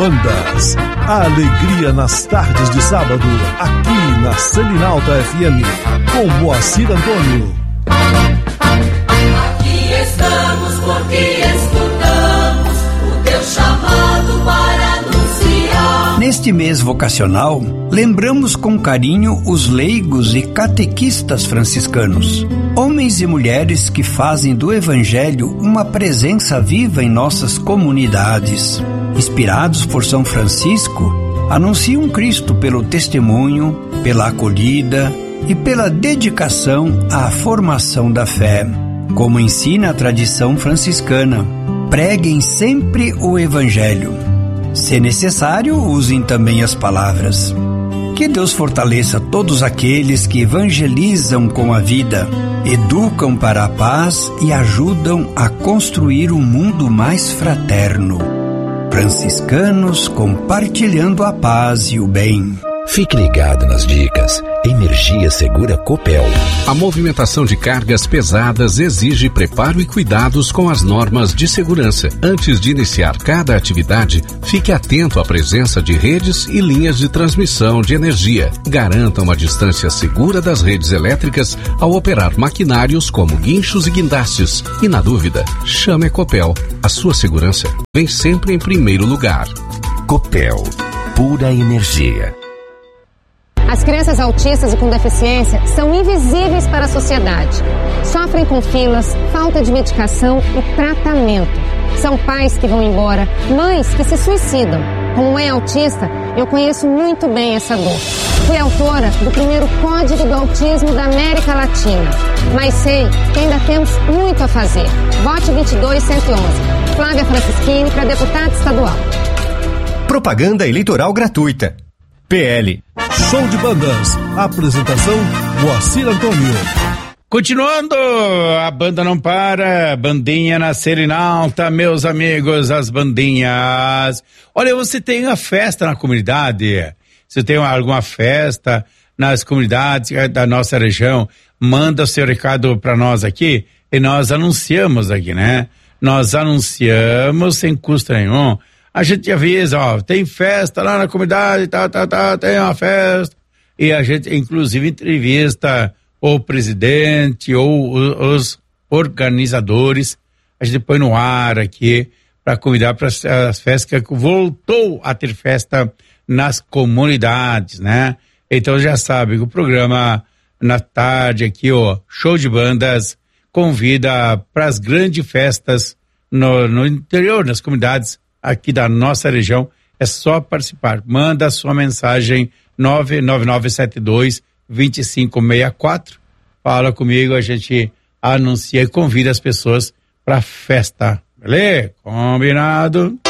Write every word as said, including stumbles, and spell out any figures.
Bandas. A alegria nas tardes de sábado, aqui na Selinalta F M, com Moacir Antônio. Aqui estamos porque escutamos o teu chamado para anunciar. Neste mês vocacional, lembramos com carinho os leigos e catequistas franciscanos, homens e mulheres que fazem do Evangelho uma presença viva em nossas comunidades. Inspirados por São Francisco, anunciam Cristo pelo testemunho, pela acolhida e pela dedicação à formação da fé. Como ensina a tradição franciscana, preguem sempre o Evangelho. Se necessário, usem também as palavras. Que Deus fortaleça todos aqueles que evangelizam com a vida, educam para a paz e ajudam a construir um mundo mais fraterno. Franciscanos compartilhando a paz e o bem. Fique ligado nas dicas. Energia Segura Copel. A movimentação de cargas pesadas exige preparo e cuidados com as normas de segurança. Antes de iniciar cada atividade, fique atento à presença de redes e linhas de transmissão de energia. Garanta uma distância segura das redes elétricas ao operar maquinários como guinchos e guindastes. E na dúvida, chame a Copel. A sua segurança vem sempre em primeiro lugar. Copel. Pura energia. As crianças autistas e com deficiência são invisíveis para a sociedade. Sofrem com filas, falta de medicação e tratamento. São pais que vão embora, mães que se suicidam. Como mãe autista, eu conheço muito bem essa dor. Fui autora do primeiro Código do Autismo da América Latina. Mas sei que ainda temos muito a fazer. Vote vinte e dois cento e onze. Flávia Francischini para deputada estadual. Propaganda eleitoral gratuita. P L. Show de Bandas. Apresentação Moacir Antônio. Continuando, a banda não para, bandinha na Selinalta, meus amigos, as bandinhas. Olha, você tem uma festa na comunidade, se tem alguma festa nas comunidades da nossa região, manda o seu recado para nós aqui e nós anunciamos aqui, né? Nós anunciamos sem custo nenhum. A gente avisa, ó, tem festa lá na comunidade, tá, tá, tá, tem uma festa. E a gente, inclusive, entrevista o presidente ou os organizadores. A gente põe no ar aqui para convidar para as festas que voltou a ter festa nas comunidades, né? Então já sabe que o programa na tarde aqui, ó, Show de Bandas, convida para as grandes festas no, no interior, nas comunidades aqui da nossa região. É só participar. Manda a sua mensagem nove nove nove sete dois, dois cinco seis quatro. Fala comigo, a gente anuncia e convida as pessoas para a festa. Beleza? Combinado?